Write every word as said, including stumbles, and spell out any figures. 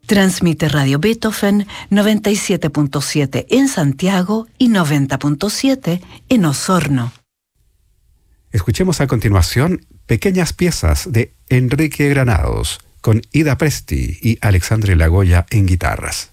Transmite Radio Beethoven noventa y siete punto siete en Santiago y noventa punto siete en Osorno. Escuchemos a continuación pequeñas piezas de Enrique Granados con Ida Presti y Alexandre Lagoya en guitarras.